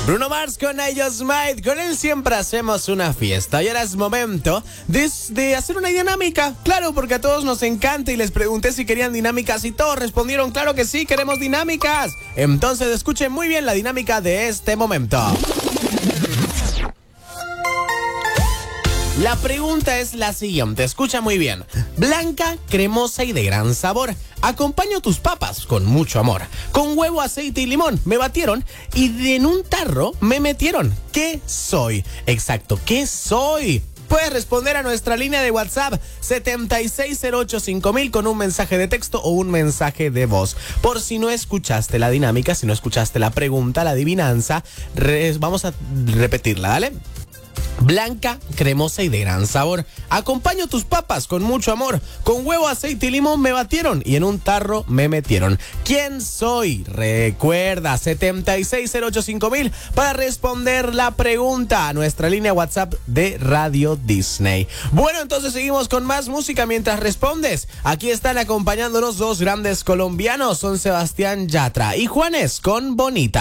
Bruno Mars con ellos, Mate. Con él siempre hacemos una fiesta. Y ahora es momento de hacer una dinámica. Claro, porque a todos nos encanta y les pregunté si querían dinámicas y todos respondieron, claro que sí, queremos dinámicas. Entonces escuchen muy bien la dinámica de este momento. La pregunta es la siguiente, escucha muy bien. Blanca, cremosa y de gran sabor. Acompaño tus papas con mucho amor. Con huevo, aceite y limón me batieron y en un tarro me metieron. ¿Qué soy? Exacto, ¿qué soy? Puedes responder a nuestra línea de WhatsApp 76085000 con un mensaje de texto o un mensaje de voz. Por si no escuchaste la dinámica, si no escuchaste la pregunta, la adivinanza, vamos a repetirla, ¿vale? Blanca, cremosa y de gran sabor. Acompaño tus papas con mucho amor. Con huevo, aceite y limón me batieron y en un tarro me metieron. ¿Quién soy? Recuerda 76085000 para responder la pregunta a nuestra línea WhatsApp de Radio Disney. Bueno, entonces seguimos con más música mientras respondes. Aquí están acompañándonos dos grandes colombianos, son Sebastián Yatra y Juanes con Bonita.